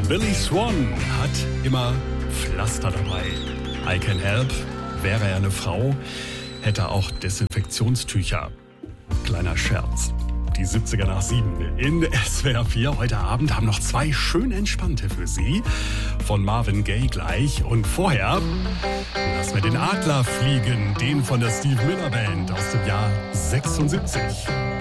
Billy Swan hat immer Pflaster dabei. I Can Help, wäre er eine Frau, hätte auch Desinfektionstücher. Kleiner Scherz. Die 70er nach 7 in SWR 4. Heute Abend haben noch 2 schön entspannte für Sie. Von Marvin Gaye gleich. Und vorher lassen wir den Adler fliegen. Den von der Steve Miller Band aus dem Jahr 76.